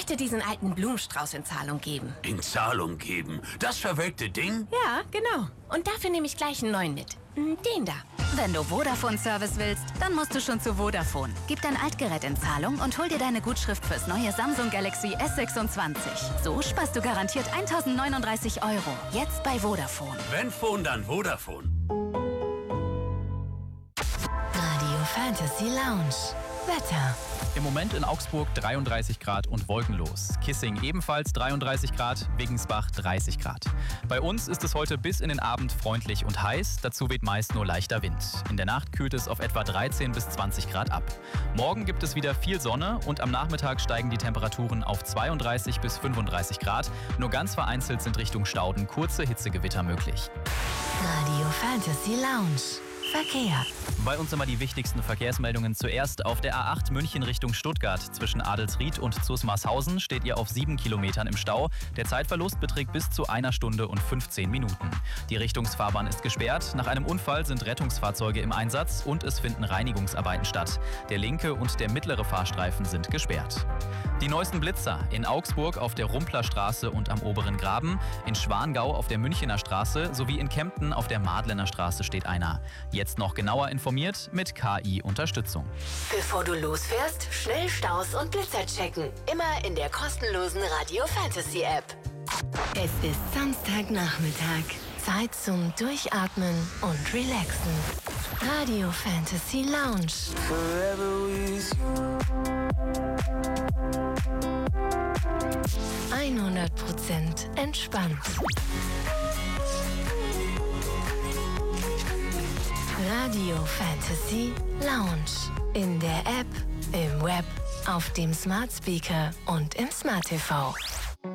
möchte diesen alten Blumenstrauß in Zahlung geben. In Zahlung geben? Das verwelkte Ding? Ja, genau. Und dafür nehme ich gleich einen neuen mit. Den da. Wenn du Vodafone-Service willst, dann musst du schon zu Vodafone. Gib dein Altgerät in Zahlung und hol dir deine Gutschrift fürs neue Samsung Galaxy S26. So sparst du garantiert 1.039 €. Jetzt bei Vodafone. Wenn Phone, dann Vodafone. Radio Fantasy Lounge. Wetter. Im Moment in Augsburg 33 Grad und wolkenlos. Kissing ebenfalls 33 Grad, Wiggensbach 30 Grad. Bei uns ist es heute bis in den Abend freundlich und heiß, dazu weht meist nur leichter Wind. In der Nacht kühlt es auf etwa 13 bis 20 Grad ab. Morgen gibt es wieder viel Sonne und am Nachmittag steigen die Temperaturen auf 32 bis 35 Grad. Nur ganz vereinzelt sind Richtung Stauden kurze Hitzegewitter möglich. Radio Fantasy Lounge. Verkehr. Bei uns immer die wichtigsten Verkehrsmeldungen zuerst. Auf der A8 München Richtung Stuttgart zwischen Adelsried und Zusmarshausen steht ihr auf 7 Kilometern im Stau. Der Zeitverlust beträgt bis zu 1 Stunde und 15 Minuten. Die Richtungsfahrbahn ist gesperrt. Nach einem Unfall sind Rettungsfahrzeuge im Einsatz und es finden Reinigungsarbeiten statt. Der linke und der mittlere Fahrstreifen sind gesperrt. Die neuesten Blitzer in Augsburg auf der Rumpler Straße und am Oberen Graben, in Schwangau auf der Münchener Straße sowie in Kempten auf der Madlener Straße steht einer. Jetzt noch genauer informiert mit KI-Unterstützung. Bevor du losfährst, schnell Staus und Blitzer checken. Immer in der kostenlosen Radio Fantasy App. Es ist Samstagnachmittag. Zeit zum Durchatmen und Relaxen. Radio Fantasy Lounge. Forever with you. 100% entspannt. Radio Fantasy Lounge. In der App, im Web, auf dem Smart Speaker und im Smart TV.